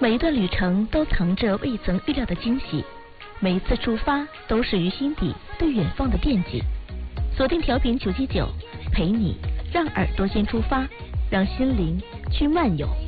每一段旅程都藏着未曾预料的惊喜，每一次出发都是于心底对远方的惦记。锁定调频979，陪你让耳朵先出发，让心灵去漫游。